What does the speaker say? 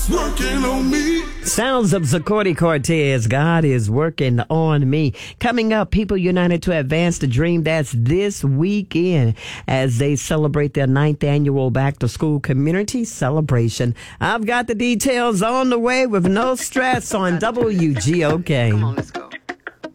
working on me. Sounds of Zacordi Cortez, God is working on me. Coming up, people united to advance the dream. That's this weekend as they celebrate their 9th annual Back to School community celebration. I've got the details on the way with no stress on WGOK. Come on, let's go.